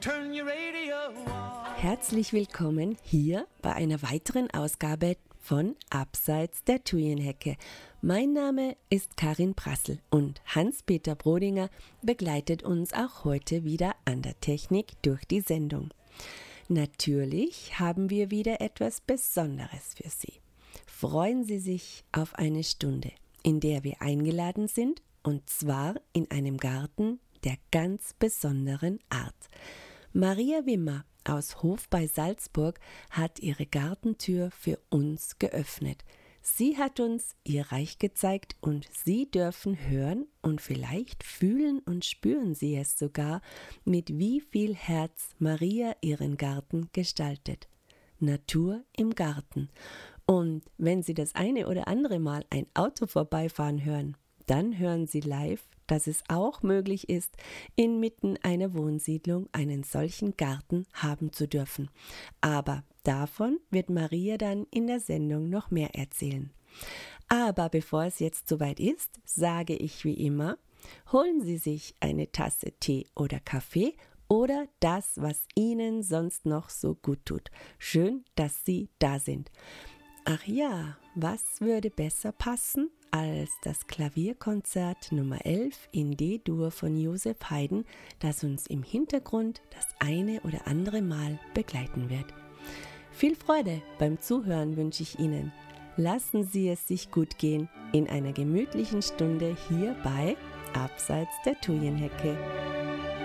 Turn your radio on. Herzlich willkommen hier bei einer weiteren Ausgabe von Abseits der Thujenhecke. Mein Name ist Karin Prassel und Hans-Peter Brodinger begleitet uns auch heute wieder an der Technik durch die Sendung. Natürlich haben wir wieder etwas Besonderes für Sie. Freuen Sie sich auf eine Stunde, in der wir eingeladen sind, und zwar in einem Garten der ganz besonderen Art. Maria Wimmer aus Hof bei Salzburg hat ihre Gartentür für uns geöffnet. Sie hat uns ihr Reich gezeigt und Sie dürfen hören und vielleicht fühlen und spüren Sie es sogar, mit wie viel Herz Maria ihren Garten gestaltet. Natur im Garten. Und wenn Sie das eine oder andere Mal ein Auto vorbeifahren hören, dann hören Sie live, dass es auch möglich ist, inmitten einer Wohnsiedlung einen solchen Garten haben zu dürfen. Aber davon wird Maria dann in der Sendung noch mehr erzählen. Aber bevor es jetzt soweit ist, sage ich wie immer, holen Sie sich eine Tasse Tee oder Kaffee oder das, was Ihnen sonst noch so gut tut. Schön, dass Sie da sind. Ach ja, was würde besser passen als das Klavierkonzert Nummer 11 in D-Dur von Joseph Haydn, das uns im Hintergrund das eine oder andere Mal begleiten wird. Viel Freude beim Zuhören wünsche ich Ihnen. Lassen Sie es sich gut gehen in einer gemütlichen Stunde hier bei Abseits der Thujenhecke.